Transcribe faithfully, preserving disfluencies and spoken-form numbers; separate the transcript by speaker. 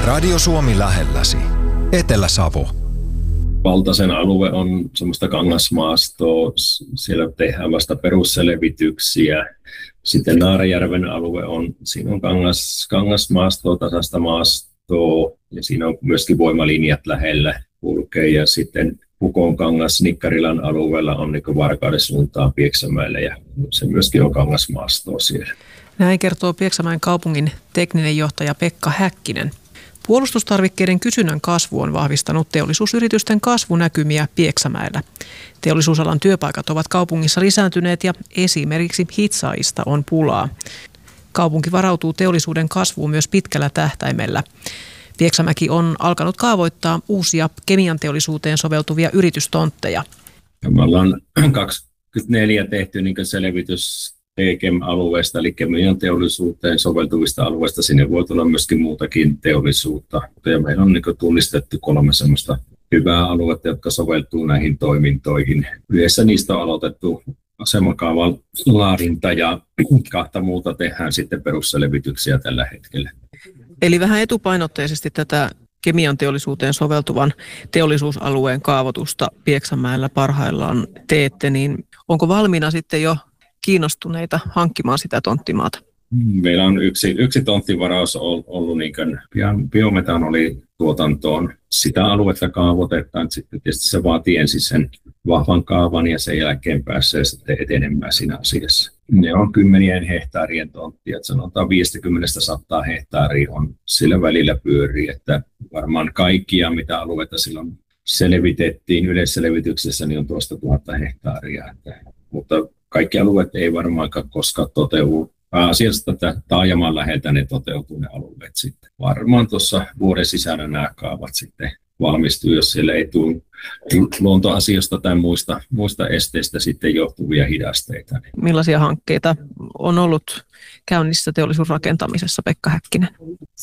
Speaker 1: Radio Suomi lähelläsi. Etelä-Savo.
Speaker 2: Valtasen alue on semmoista kangasmaastoa, siellä tehdään vasta perusselvityksiä. Sitten Naarajärven alue on, siinä on kangas, kangasmaastoa, tasaista maastoa ja siinä on myöskin voimalinjat lähellä kulkee. Ja sitten Pukonkangas Nikkarilan alueella on niin Varkauden suuntaan Pieksämäelle ja se myöskin on kangasmaastoa siellä.
Speaker 3: Näin kertoo Pieksämäen kaupungin tekninen johtaja Pekka Häkkinen. Puolustustarvikkeiden kysynnän kasvu on vahvistanut teollisuusyritysten kasvunäkymiä Pieksämäellä. Teollisuusalan työpaikat ovat kaupungissa lisääntyneet ja esimerkiksi hitsaajista on pulaa. Kaupunki varautuu teollisuuden kasvuun myös pitkällä tähtäimellä. Pieksämäki on alkanut kaavoittaa uusia kemian teollisuuteen soveltuvia yritystontteja.
Speaker 2: Me ollaan kaksikymmentäneljä tehty niin selvitys T K E M-alueesta, eli kemian teollisuuteen soveltuvista alueista. Sinne voi tulla myöskin muutakin teollisuutta. Ja meillä on niin tunnistettu kolme sellaista hyvää aluetta, jotka soveltuu näihin toimintoihin. Yhdessä niistä on aloitettu asemakaavan laadinta ja kahta muuta tehdään sitten perusselvityksiä tällä hetkellä.
Speaker 3: Eli vähän etupainotteisesti tätä kemian teollisuuteen soveltuvan teollisuusalueen kaavoitusta Pieksämäellä parhaillaan teette, niin onko valmiina sitten jo kiinnostuneita hankkimaan sitä tonttimaata?
Speaker 2: Meillä on yksi, yksi tonttivaraus ollut niin kuin biometanolituotantoon. Sitä aluetta kaavoitetaan, sitten tietysti se vaatii ensin sen vahvan kaavan ja sen jälkeen pääsee sitten etenemään siinä asiassa. Ne on kymmenien hehtaarien tonttia, että sanotaan viisikymmentä sataa hehtaaria on sillä välillä pyörii, että varmaan kaikkia mitä alueita silloin selvitettiin yleisselvityksessä, niin on tuosta tuhatta hehtaaria, että, mutta kaikki alueet ei varmaankaan koskaan toteudu. Pääasiassa tätä taajaman läheltä ne toteutuu ne alueet sitten. Varmaan tuossa vuoden sisällä nämä kaavat sitten valmistuu, jos siellä ei tule luontoasioista tai muista, muista esteistä sitten johtuvia hidasteita.
Speaker 3: Millaisia hankkeita on ollut käynnissä teollisuusrakentamisessa, Pekka Häkkinen?